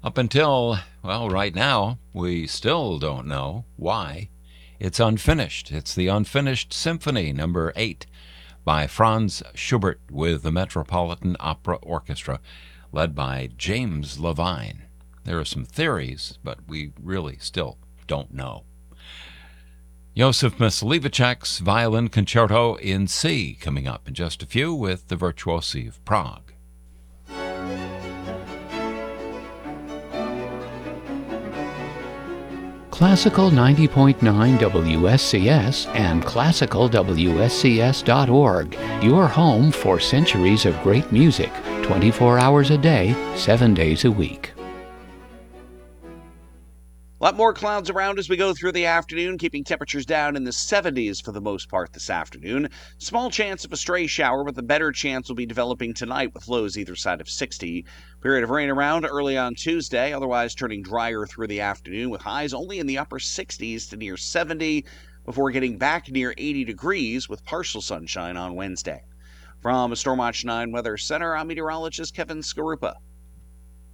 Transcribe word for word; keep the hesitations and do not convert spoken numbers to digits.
Up until, well, right now, we still don't know why. It's unfinished. It's the Unfinished Symphony, number eight, by Franz Schubert with the Metropolitan Opera Orchestra, led by James Levine. There are some theories, but we really still don't know. Joseph Mysliveček's Violin Concerto in C, coming up in just a few with the Virtuosi of Prague. Classical ninety point nine W S C S and classical W S C S dot org, your home for centuries of great music, twenty-four hours a day, seven days a week. A lot more clouds around as we go through the afternoon, keeping temperatures down in the seventies for the most part this afternoon. Small chance of a stray shower, but the better chance will be developing tonight with lows either side of sixty. Period of rain around early on Tuesday, otherwise turning drier through the afternoon with highs only in the upper sixties to near seventy before getting back near eighty degrees with partial sunshine on Wednesday. From Storm Watch nine Weather Center, I'm meteorologist Kevin Skarupa.